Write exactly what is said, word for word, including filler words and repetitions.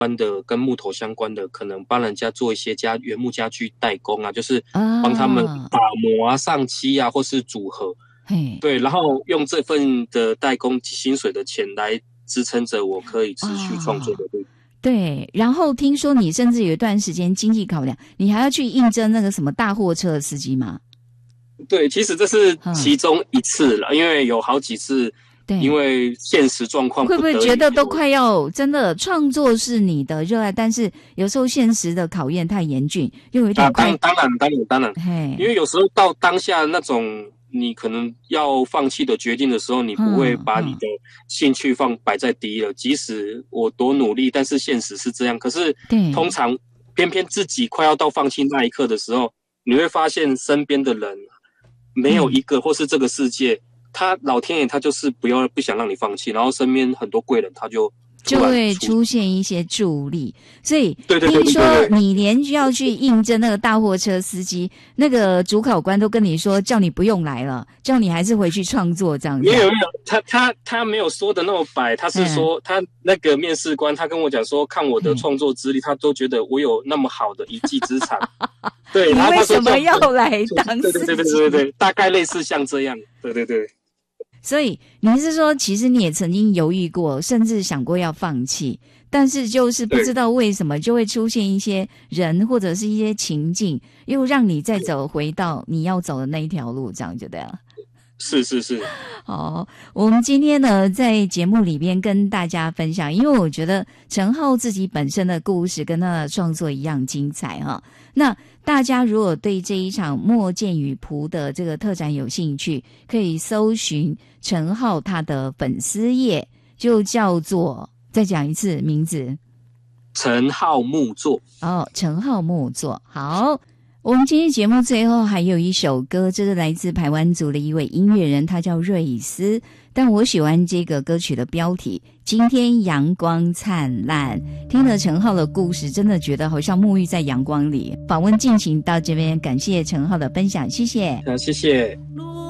关的跟木头相关的，可能帮人家做一些家原木家具代工啊，就是帮他们打磨啊、上漆啊，或是组合。对，然后用这份的代工薪水的钱来支撑着我可以持续创作的路。 对，然后听说你甚至有一段时间经济考量，你还要去应征那个什么大货车的司机吗？ 对，其实这是其中一次了，嗯、因为有好几次，对，因为现实状况不得已， 会不会觉得都快要真的创作是你的热爱，但是有时候现实的考验太严峻，又有一点快。 啊、当当然当然当然，因为有时候到当下那种。你可能要放弃的决定的时候，你不会把你的兴趣放摆在第一了。即使我多努力，但是现实是这样。可是通常偏偏自己快要到放弃那一刻的时候，你会发现身边的人没有一个，嗯、或是这个世界，他老天爷他就是不要不想让你放弃，然后身边很多贵人他就。 就会出现一些助力，所以听说你连要去应征那个大货车司机，那个主考官都跟你说叫你不用来了，叫你还是回去创作这样子。 没有没有，他他他没有说的那么白，他是说、嗯、他那个面试官他跟我讲说，看我的创作资历，嗯、他都觉得我有那么好的一技之长。对， 你为什么要来当司机？ 对对对对对对，大概类似像这样。对对对。 所以你是说，其实你也曾经犹豫过，甚至想过要放弃，但是就是不知道为什么就会出现一些人或者是一些情境，又让你再走回到你要走的那一条路，这样就对了。 是是是。 好，我们今天呢在节目里边跟大家分享，因为我觉得承浩自己本身的故事跟他的创作一样精彩哈。那大家如果对这一场莫剑与仆的这个特展有兴趣，可以搜寻承浩他的粉丝页，就叫做，再讲一次名字， 承浩木作。 哦，承浩木作。好，我们今天节目最后还有一首歌，这是来自排湾族的一位音乐人，他叫瑞斯，但我喜欢这个歌曲的标题，今天阳光灿烂。听了承浩的故事，真的觉得好像沐浴在阳光里。访问进行到这边，感谢承浩的分享，谢谢。 好，谢谢。